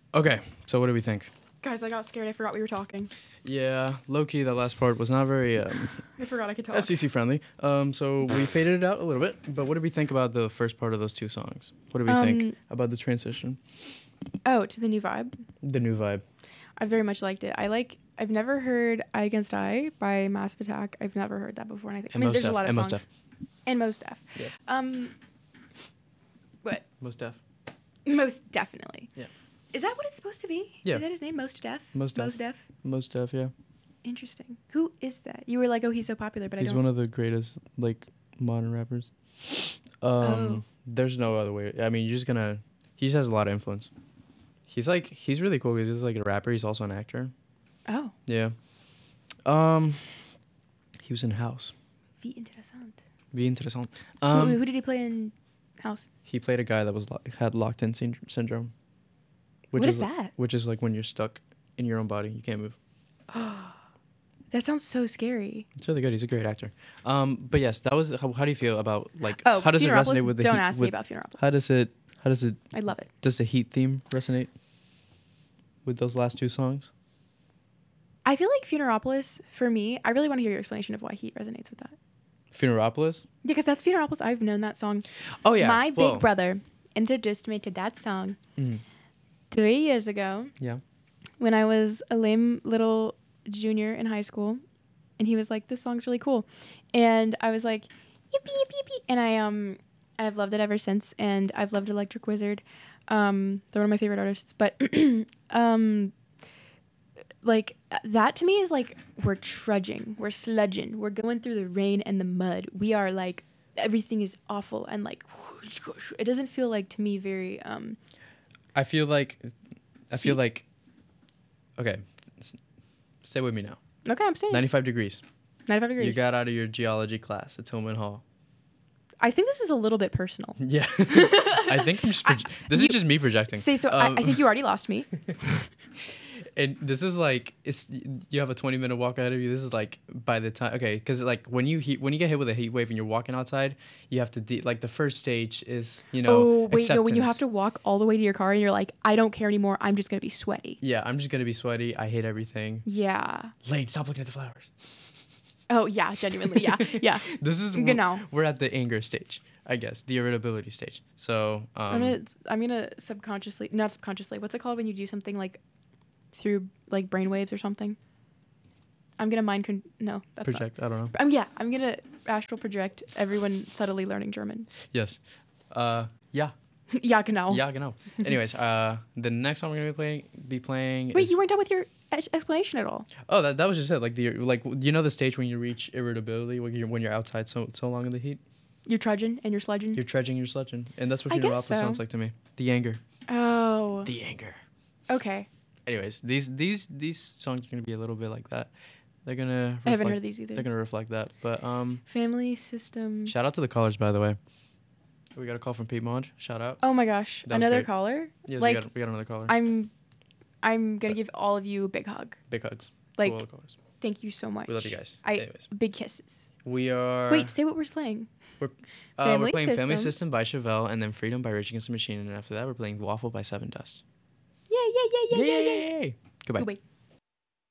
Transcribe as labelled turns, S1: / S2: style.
S1: Okay, so what do we think?
S2: Guys, I got scared. I forgot we were talking.
S1: Yeah, low key, that last part was not very
S2: I forgot I could talk.
S1: FCC friendly. So we faded it out a little bit. But what did we think about the first part of those two songs? What do we think about the transition?
S2: Oh, to the new vibe.
S1: The new vibe.
S2: I very much liked it. I've never heard "Eye Against Eye" by Massive Attack. I've never heard that before, and I mean, there's a lot of songs. And Mos Def.
S1: Yeah.
S2: What?
S1: Mos Def.
S2: Most definitely.
S1: Yeah.
S2: Is that what it's supposed to be?
S1: Yeah.
S2: Is that his name? Mos Def?
S1: Mos Def, yeah.
S2: Interesting. Who is that? You were like, oh, he's so popular, but
S1: he's one of the greatest, like, modern rappers. There's no other way. I mean, he just has a lot of influence. He's really cool because he's like a rapper. He's also an actor.
S2: Oh.
S1: Yeah. He was in House.
S2: Wie interessant.
S1: Who
S2: did he play in House?
S1: He played a guy that had locked-in syndrome.
S2: What is that?
S1: Which is like when you're stuck in your own body. You can't move.
S2: That sounds so scary.
S1: It's really good. He's a great actor. But yes, that was. How do you feel about how does it resonate with the
S2: Don't
S1: heat,
S2: ask me about Funeralopolis.
S1: How does it?
S2: I love it.
S1: Does the Heat theme resonate with those last two songs?
S2: I feel like Funeralopolis, for me, I really want to hear your explanation of why Heat resonates with that.
S1: Funeralopolis?
S2: Yeah, because that's Funeralopolis. I've known that song.
S1: Oh yeah.
S2: My big brother introduced me to that song 3 years ago.
S1: Yeah. When
S2: I was a lame little junior in high school, and he was like, "This song's really cool," and I was like, "Yippee yippee yippee!" And I've loved it ever since, and I've loved Electric Wizard. They're one of my favorite artists, but like that to me is like we're trudging, we're sludging, we're going through the rain and the mud. We are like everything is awful and like it doesn't feel like to me very.
S1: I feel like. Okay, stay with me now.
S2: Okay, I'm staying.
S1: 95 degrees.
S2: 95 degrees.
S1: You got out of your geology class at Tillman Hall.
S2: I think this is a little bit personal.
S1: Yeah. I think I'm just this is just me projecting.
S2: I think you already lost me.
S1: And this is like you have a 20-minute walk ahead of you. This is like by the time because like when you get hit with a heat wave and you're walking outside, you have to the first stage is acceptance.
S2: When you have to walk all the way to your car and you're like, I don't care anymore. I'm just gonna be sweaty.
S1: Yeah, I'm just gonna be sweaty. I hate everything.
S2: Yeah.
S1: Lane, stop looking at the flowers.
S2: Oh yeah, genuinely, yeah.
S1: This is we're at the anger stage, I guess, the irritability stage. So
S2: I'm gonna not subconsciously. What's it called when you do something like through like brainwaves or something? I'm gonna
S1: project. I don't know.
S2: I'm gonna astral project everyone subtly learning German.
S1: Yes. Yeah.
S2: Ja, genau.
S1: Ja, genau. Anyways, the next song we're gonna be playing.
S2: Wait, you weren't done with your explanation at all.
S1: Oh, that was just it. Like the stage when you reach irritability when you're outside so long in the heat.
S2: You're trudging and you're sludging.
S1: You're trudging, you're sludging, and that's what Funeralopolis sounds like to me. The anger.
S2: Oh.
S1: The anger.
S2: Okay.
S1: Anyways, these songs are gonna be a little bit like that. They're gonna.
S2: I haven't heard these either.
S1: They're gonna reflect that, but
S2: Family System.
S1: Shout out to the callers, by the way. We got a call from Pete Monge. Shout out.
S2: Oh my gosh, another caller.
S1: Yes, we got another caller.
S2: I'm gonna give all of you a big hug.
S1: Big hugs.
S2: Like, all the callers. Thank you so much.
S1: We love you guys.
S2: Anyways, big kisses.
S1: We are.
S2: Wait, say what we're playing.
S1: We're playing Family System by Chevelle and then Freedom by Rage Against the Machine, and after that we're playing Waffle by Seven Dust.
S2: Yay!
S1: Goodbye.